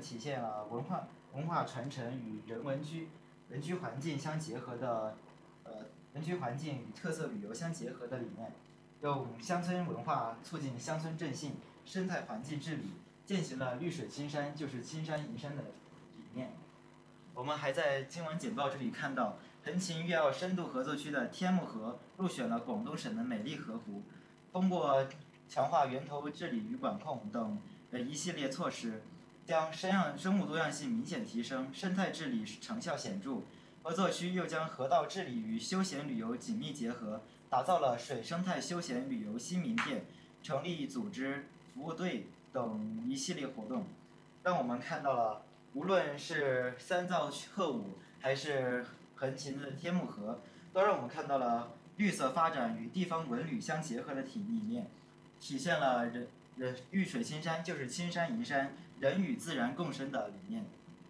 体现了文化传承与人居环境相结合的人居环境与特色旅游相结合的理念，用乡村文化促进乡村振兴、生态环境治理，践行了绿水青山就是金山银山的理念。我们还在今晚简报这里看到，横琴粤澳深度合作区的天目河入选了广东省的美丽河湖。通过强化源头治理与管控等一系列措施，将生物多样性明显提升，生态治理成效显著。合作区又将河道治理与休闲旅游紧密结合，打造了水生态休闲旅游新名片，成立组织服务队等一系列活动，让我们看到了无论是三灶鹤舞还是横琴的天目河，都让我们看到了绿色发展与地方文旅相结合的理念，体现了绿水青山就是金山银山，人与自然共生的理念。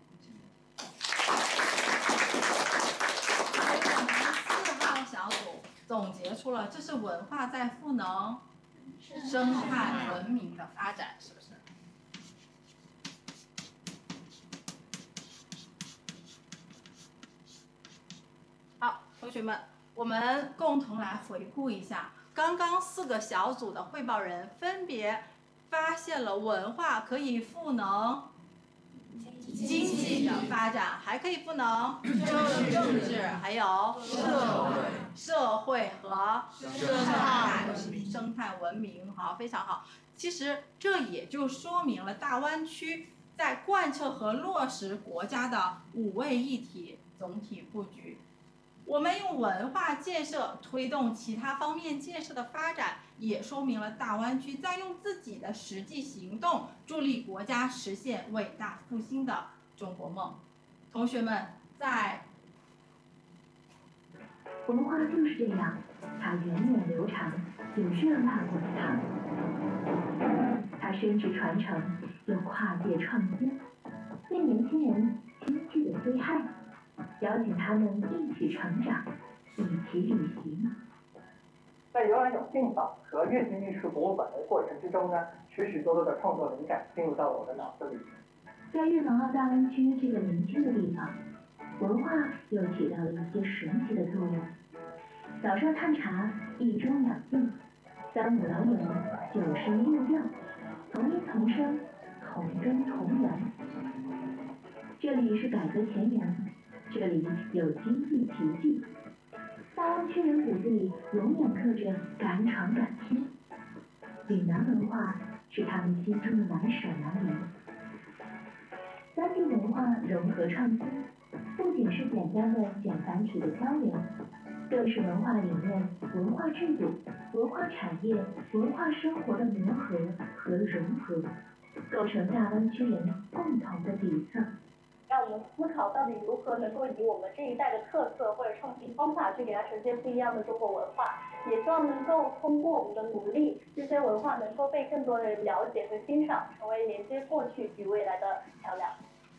小组总结出了，这是文化在赋能生态文明的发展，是不是？好，同学们，我们共同来回顾一下，刚刚4个小组的汇报人分别发现了文化可以赋能经济的发展，还可以赋能政治，还有社会和生态文明。好，非常好。其实这也就说明了大湾区在贯彻和落实国家的5位一体总体布局。我们用文化建设推动其他方面建设的发展，也说明了大湾区在用自己的实际行动助力国家实现伟大复兴的中国梦。同学们，在文化就是这样，它源远流长，有热辣滚烫；它深植传承，有跨界创新，对年轻人经济的灾害。邀请他们一起成长，一起旅行。 在游览有病坊和越剧艺术博物馆的过程之中呢，许许多多的创作灵感进入到了我的脑子里。 在粤港澳大湾区这个年轻的地方，文化又起到了一些神奇的作用。早上探茶，一盅两韵，三五老友，九十一路调，同音同声，同根同源。这里是改革前沿，这里有经济奇迹。大湾区人骨子里永远刻着敢闯敢拼，岭南文化是他们心中的难舍难离。三地文化融合创新，不仅是简单的简繁体的交流，更是文化理念、文化制度、文化产业、文化生活的磨合和融合，构成大湾区人共同的底色。 让我们思考到底如何能够以我们这一代的特色或者创新方法去给它呈现不一样的中国文化，也希望能够通过我们的努力，这些文化能够被更多人了解和欣赏，成为连接过去与未来的桥梁。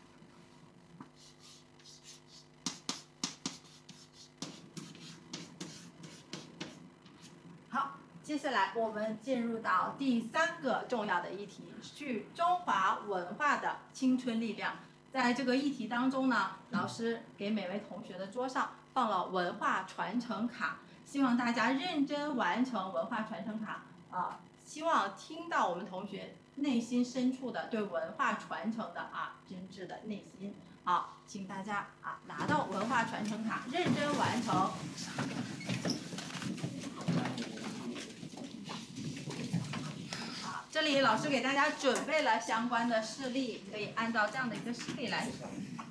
好，接下来我们进入到第3个重要的议题，是中华文化的青春力量。在这个议题当中呢，老师给每位同学的桌上放了文化传承卡，希望大家认真完成文化传承卡希望听到我们同学内心深处的对文化传承的真挚的内心。好，请大家拿到文化传承卡，认真完成。这里老师给大家准备了相关的示例，可以按照这样的一个示例来